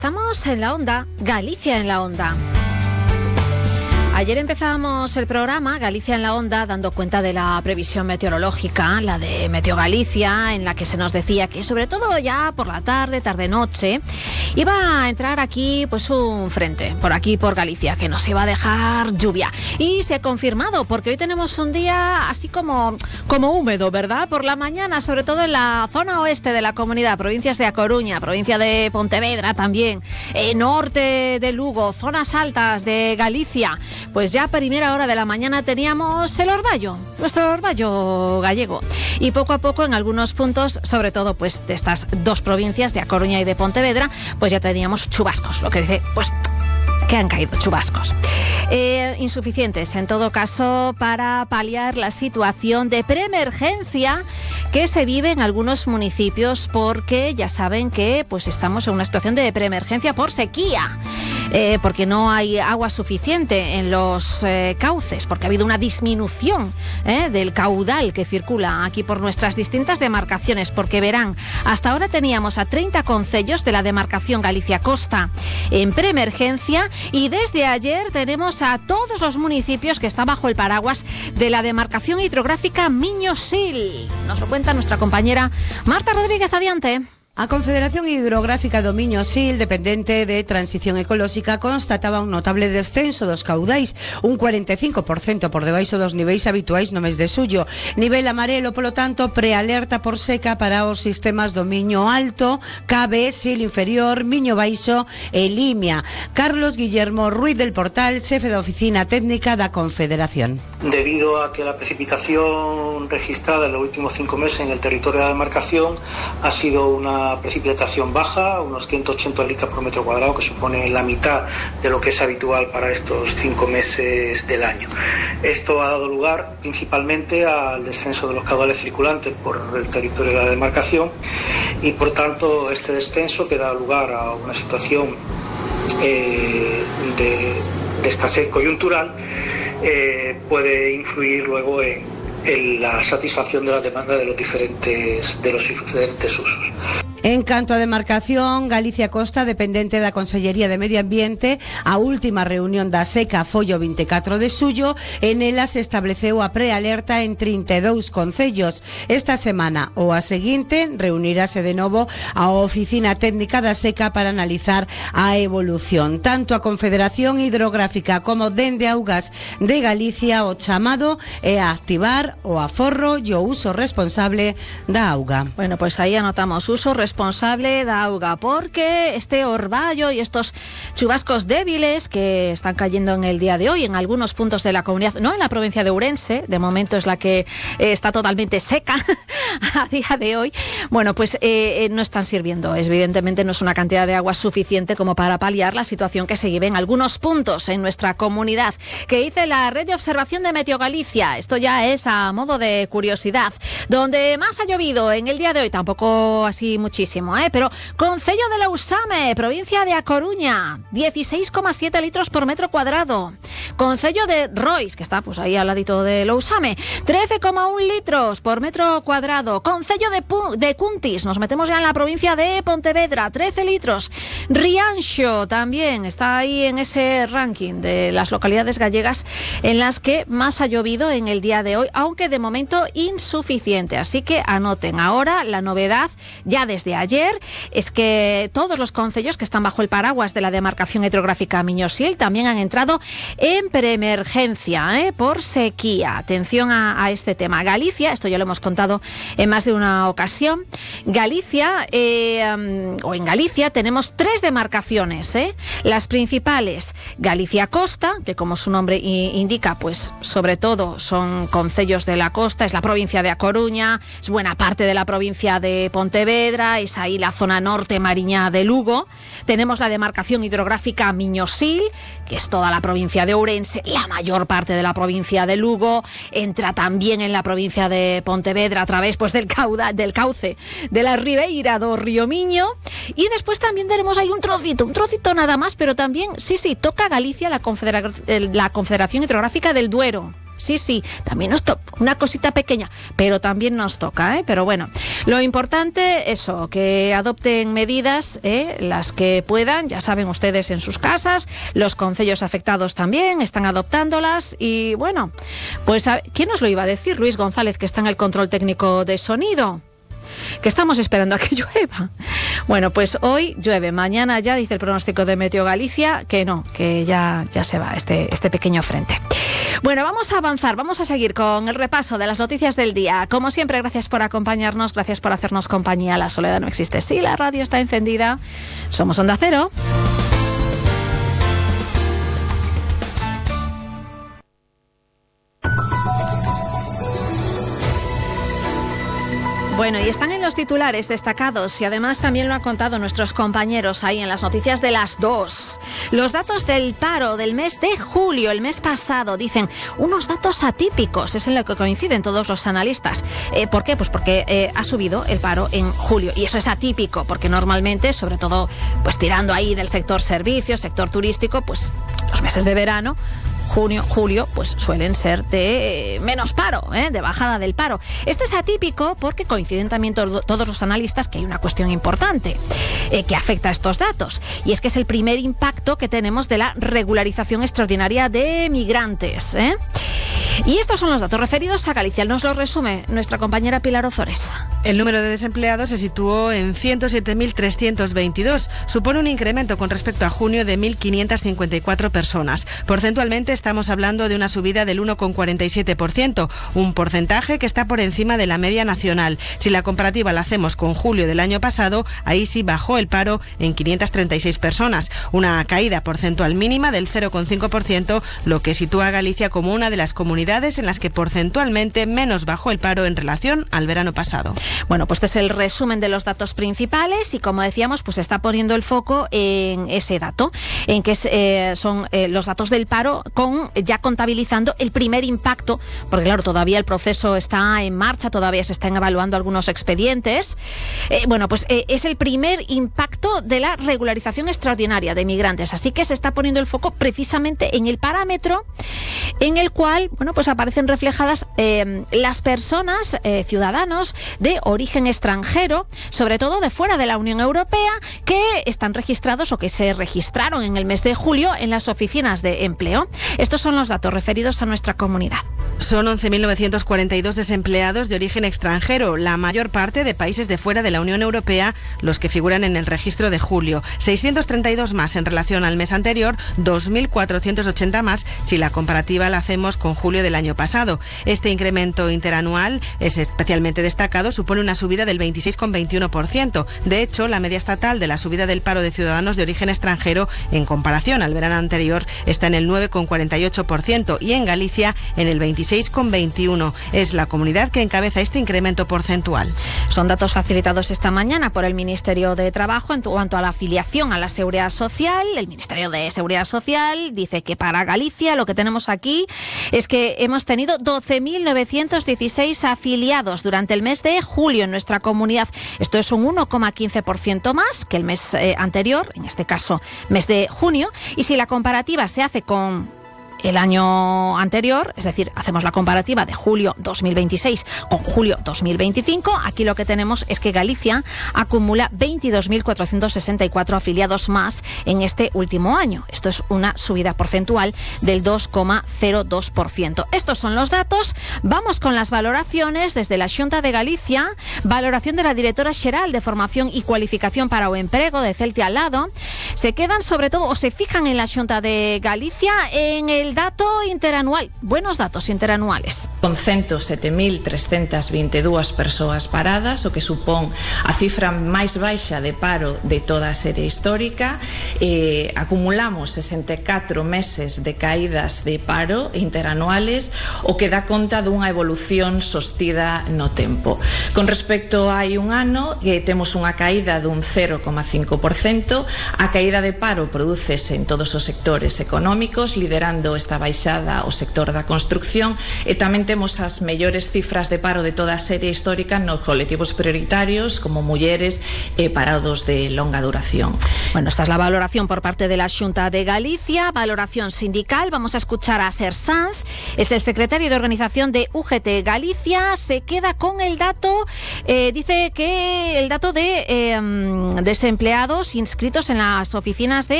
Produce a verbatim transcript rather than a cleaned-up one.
Estamos en la onda, Galicia en la onda. Ayer empezábamos el programa Galicia en la onda dando cuenta de la previsión meteorológica, la de Meteo Galicia, en la que se nos decía que sobre todo ya por la tarde, tarde-noche, iba a entrar aquí pues un frente, por aquí por Galicia, que nos iba a dejar lluvia. Y se ha confirmado, porque hoy tenemos un día así como, como húmedo, ¿verdad? Por la mañana, sobre todo en la zona oeste de la comunidad, provincias de A Coruña, provincia de Pontevedra también, eh, norte de Lugo, zonas altas de Galicia. Pues ya a primera hora de la mañana teníamos el orvallo, nuestro orvallo gallego. Y poco a poco en algunos puntos, sobre todo pues de estas dos provincias, de A Coruña y de Pontevedra, pues ya teníamos chubascos, lo que dice, pues que han caído chubascos. Eh, insuficientes, en todo caso, para paliar la situación de preemergencia que se vive en algunos municipios, porque ya saben que pues estamos en una situación de preemergencia por sequía. Eh, porque no hay agua suficiente en los eh, cauces, porque ha habido una disminución eh, del caudal que circula aquí por nuestras distintas demarcaciones, porque verán, hasta ahora teníamos a treinta concellos de la demarcación Galicia Costa en preemergencia, y desde ayer tenemos a todos los municipios que están bajo el paraguas de la demarcación hidrográfica Miño-Sil. Nos lo cuenta nuestra compañera Marta Rodríguez Adiante. A Confederación Hidrográfica do Miño-Sil, dependente de Transición Ecolóxica, constataba un notable descenso dos caudais, un cuarenta e cinco por ciento por debaixo dos niveis habituais no mes de xullo. Nivel amarelo, polo tanto, prealerta por seca para os sistemas do Miño Alto, Cabe, Sil Inferior, Miño Baixo e Limia. Carlos Guillermo Ruiz del Portal, xefe da Oficina Técnica da Confederación. Debido a que la precipitación registrada en los últimos cinco meses en el territorio de la demarcación ha sido una precipitación baja, unos ciento ochenta litros por metro cuadrado, que supone la mitad de lo que es habitual para estos cinco meses del año. Esto ha dado lugar principalmente al descenso de los caudales circulantes por el territorio de la demarcación, y por tanto este descenso, que da lugar a una situación eh, de, de escasez coyuntural, eh, puede influir luego en, en la satisfacción de la demanda de los diferentes, de los diferentes usos. En canto a demarcación, Galicia Costa, dependente da Consellería de Medio Ambiente, a última reunión da seca foi o vinte e catro de xullo, en ela se estableceu a prealerta en trinta e dous concellos. Esta semana ou a seguinte reunirase de novo a Oficina Técnica da Seca para analizar a evolución. Tanto a Confederación Hidrográfica como dende Augas de Galicia, o chamado é a activar o aforro e o uso responsable da auga. Bueno, pues aí anotamos uso responsable responsable da auga, porque este orvallo y estos chubascos débiles que están cayendo en el día de hoy en algunos puntos de la comunidad, no en la provincia de Ourense, de momento es la que eh, está totalmente seca a día de hoy, bueno, pues eh, no están sirviendo. Evidentemente no es una cantidad de agua suficiente como para paliar la situación que se vive en algunos puntos en nuestra comunidad. Que dice la Red de Observación de Meteo Galicia, esto ya es a modo de curiosidad, donde más ha llovido en el día de hoy, tampoco así muchísimo, ¿eh? Pero concello de Lousame, provincia de A Coruña, dieciséis coma siete litros por metro cuadrado. Concello de Rois, que está pues ahí al ladito de Lousame, trece coma uno litros por metro cuadrado. Concello de, Pu- de Cuntis, nos metemos ya en la provincia de Pontevedra, trece litros. Rianxo también está ahí en ese ranking de las localidades gallegas en las que más ha llovido en el día de hoy, aunque de momento insuficiente. Así que anoten ahora la novedad ya desde ayer, es que todos los concellos que están bajo el paraguas de la demarcación hidrográfica Miño-Sil también han entrado en preemergencia ¿eh? por sequía. Atención a, a este tema. Galicia, esto ya lo hemos contado en más de una ocasión, Galicia, eh, um, o en Galicia tenemos tres demarcaciones, ¿eh? Las principales, Galicia Costa, que como su nombre indica, pues sobre todo son concellos de la costa, es la provincia de A Coruña, es buena parte de la provincia de Pontevedra, es ahí la zona norte mariña de Lugo. Tenemos la demarcación hidrográfica Miño-Sil, que es toda la provincia de Ourense, la mayor parte de la provincia de Lugo, entra también en la provincia de Pontevedra a través pues del cauda, del cauce de la Ribeira do Río Miño, y después también tenemos ahí un trocito, un trocito nada más, pero también, sí, sí, toca Galicia la, Confedera- la Confederación Hidrográfica del Duero. Sí, sí, también nos toca una cosita pequeña, pero también nos toca, ¿eh? Pero bueno, lo importante, eso, que adopten medidas, ¿eh? Las que puedan, ya saben ustedes en sus casas, los concellos afectados también están adoptándolas y bueno, pues ¿quién nos lo iba a decir? Luis González, que está en el control técnico de sonido, que estamos esperando a que llueva. Bueno, pues hoy llueve, mañana ya dice el pronóstico de Meteo Galicia que no, que ya, ya se va este, este pequeño frente. Bueno, vamos a avanzar, vamos a seguir con el repaso de las noticias del día. Como siempre, gracias por acompañarnos, gracias por hacernos compañía. La soledad no existe. Sí, la radio está encendida. Somos Onda Cero. Bueno, y están en los titulares destacados y además también lo han contado nuestros compañeros ahí en las noticias de las dos. Los datos del paro del mes de julio, el mes pasado, dicen unos datos atípicos, es en lo que coinciden todos los analistas. Eh, ¿Por qué? Pues porque eh, ha subido el paro en julio y eso es atípico porque normalmente, sobre todo pues tirando ahí del sector servicios, sector turístico, pues los meses de verano, junio, julio, pues suelen ser de menos paro, ¿eh? de bajada del paro. Este es atípico porque coinciden también to- todos los analistas que hay una cuestión importante eh, que afecta a estos datos, y es que es el primer impacto que tenemos de la regularización extraordinaria de migrantes, ¿eh? Y estos son los datos referidos a Galicia. Nos lo resume nuestra compañera Pilar Ozores. El número de desempleados se situó en ciento siete mil trescientos veintidós. Supone un incremento con respecto a junio de mil quinientas cincuenta y cuatro personas. Porcentualmente estamos hablando de una subida del uno coma cuarenta y siete por ciento, un porcentaje que está por encima de la media nacional. Si la comparativa la hacemos con julio del año pasado, ahí sí bajó el paro en quinientas treinta y seis personas, una caída porcentual mínima del cero coma cinco por ciento, lo que sitúa a Galicia como una de las comunidades en las que porcentualmente menos bajó el paro en relación al verano pasado. Bueno, pues este es el resumen de los datos principales y como decíamos, pues se está poniendo el foco en ese dato, en que eh, son eh, los datos del paro con ya contabilizando el primer impacto, porque claro, todavía el proceso está en marcha, todavía se están evaluando algunos expedientes. Eh, bueno, pues eh, es el primer impacto de la regularización extraordinaria de migrantes, así que se está poniendo el foco precisamente en el parámetro en el cual, bueno, pues aparecen reflejadas eh, las personas, eh, ciudadanos de origen extranjero, sobre todo de fuera de la Unión Europea, que están registrados o que se registraron en el mes de julio en las oficinas de empleo. Estos son los datos referidos a nuestra comunidad. Son once mil novecientos cuarenta y dos desempleados de origen extranjero, la mayor parte de países de fuera de la Unión Europea, los que figuran en el registro de julio. seiscientos treinta y dos más en relación al mes anterior, dos mil cuatrocientos ochenta más si la comparativa la hacemos con julio del año pasado. Este incremento interanual es especialmente destacado, supone una subida del veintiséis coma veintiuno por ciento. De hecho, la media estatal de la subida del paro de ciudadanos de origen extranjero en comparación al verano anterior está en el nueve coma cuarenta y ocho por ciento y en Galicia en el veintiséis coma veintiuno por ciento. Es la comunidad que encabeza este incremento porcentual. Son datos facilitados esta mañana por el Ministerio de Trabajo en cuanto a la afiliación a la Seguridad Social. El Ministerio de Seguridad Social dice que para Galicia lo que tenemos aquí es que hemos tenido doce mil novecientos dieciséis afiliados durante el mes de julio en nuestra comunidad. Esto es un uno coma quince por ciento más que el mes eh, anterior, en este caso mes de junio, y si la comparativa se hace con el año anterior, es decir, hacemos la comparativa de julio dos mil veintiséis con julio dos mil veinticinco, aquí lo que tenemos es que Galicia acumula veintidós mil cuatrocientos sesenta y cuatro afiliados más en este último año. Esto es una subida porcentual del dos coma cero dos por ciento. Estos son los datos. Vamos con las valoraciones desde la Xunta de Galicia. Valoración de la directora xeral de Formación y Cualificación para o Emprego de Celtia al lado. Se quedan sobre todo o se fijan en la Xunta de Galicia en el dato interanual, buenos datos interanuales. Con ciento sete mil trescentas veinte e dúas persoas paradas, o que supón a cifra máis baixa de paro de toda a serie histórica, eh, acumulamos sesenta e catro meses de caídas de paro interanuales, o que dá conta dunha evolución sostida no tempo. Con respecto a hai un ano, eh, temos unha caída dun cero coma cinco por ciento, a caída de paro prodúcese en todos os sectores económicos, liderando esta baixada o sector da construcción, e tamén temos as mellores cifras de paro de toda a serie histórica nos colectivos prioritarios como mulleres e parados de longa duración. Bueno, esta es la valoración por parte de la Xunta de Galicia, valoración sindical. Vamos a escuchar a Ser Sanz, es el secretario de organización de U G T Galicia. Se queda con el dato, eh, dice que el dato de eh, desempleados inscritos en las oficinas de